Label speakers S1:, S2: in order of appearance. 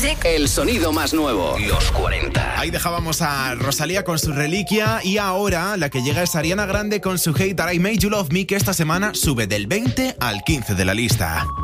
S1: Music.
S2: El sonido más nuevo. Los 40.
S3: Ahí dejábamos a Rosalía con su Reliquia y ahora la que llega es Ariana Grande con su Hate That I Made You Love Me, que esta semana sube del 20 al 15 de la lista.